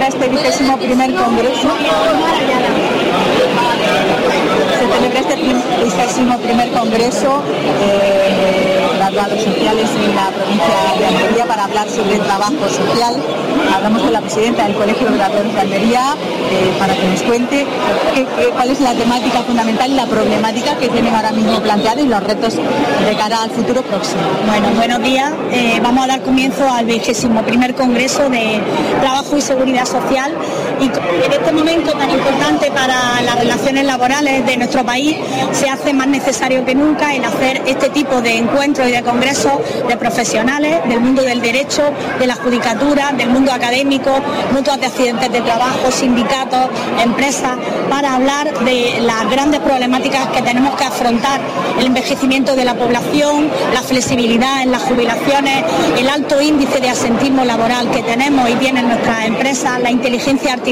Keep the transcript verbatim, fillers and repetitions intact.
celebra este vigésimo primer congreso. Se celebra este vigésimo primer congreso eh, de graduados sociales en la provincia de Almería para hablar sobre el trabajo social. Hablamos con la presidenta del Colegio de Graduados de Almería eh, para que nos cuente qué, qué, cuál es la temática fundamental y la problemática que tienen ahora mismo planteada y los retos de cara al futuro próximo. Bueno, buenos días. Eh, vamos a dar comienzo al vigésimo primer congreso de Trabajo y Seguridad Social, y en este momento tan importante para las relaciones laborales de nuestro país se hace más necesario que nunca el hacer este tipo de encuentros y de congresos de profesionales del mundo del derecho, de la judicatura, del mundo académico, mutuas de accidentes de trabajo, sindicatos, empresas, para hablar de las grandes problemáticas que tenemos que afrontar: el envejecimiento de la población, la flexibilidad en las jubilaciones, el alto índice de asentismo laboral que tenemos y tienen nuestras empresas, la inteligencia artificial